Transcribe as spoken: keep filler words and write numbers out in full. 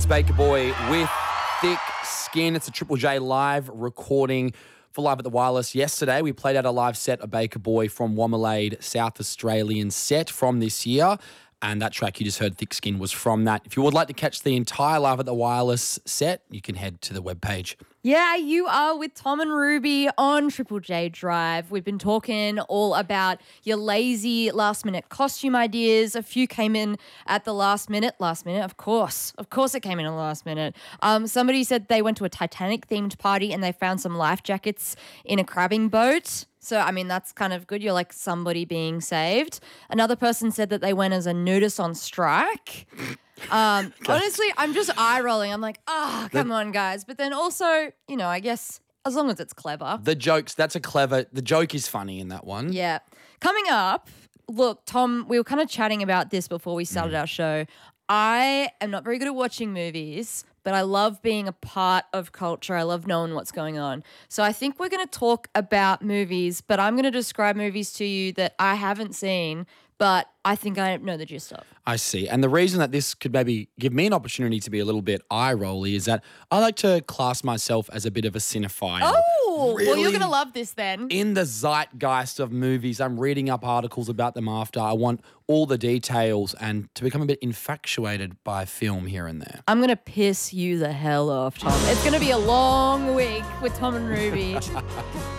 It's Baker Boy with Thick Skin. It's a Triple J live recording for Live at the Wireless. Yesterday, we played out a live set of Baker Boy from Womalade, South Australian set from this year. And that track you just heard, Thick Skin, was from that. If you would like to catch the entire Live at the Wireless set, you can head to the webpage. Yeah, you are with Tom and Ruby on Triple J Drive. We've been talking all about your lazy last-minute costume ideas. A few came in at the last minute. Last minute, of course. Of course it came in at the last minute. Um, somebody said they went to a Titanic-themed party and they found some life jackets in a crabbing boat. So, I mean, that's kind of good. You're like somebody being saved. Another person said that they went as a nudist on strike. Um, honestly, I'm just eye rolling. I'm like, ah, oh, come on, guys. But then also, you know, I guess as long as it's clever. The jokes, that's a clever, the joke is funny in that one. Yeah. Coming up, look, Tom, we were kind of chatting about this before we started mm. our show. I am not very good at watching movies, but I love being a part of culture. I love knowing what's going on. So I think we're going to talk about movies, but I'm going to describe movies to you that I haven't seen, but I think I know the gist of. I see. And the reason that this could maybe give me an opportunity to be a little bit eye-rolly is that I like to class myself as a bit of a cinephile. Oh, really well, you're going to love this then. In the zeitgeist of movies, I'm reading up articles about them after. I want all the details and to become a bit infatuated by film here and there. I'm going to piss you the hell off, Tom. It's going to be a long week with Tom and Ruby.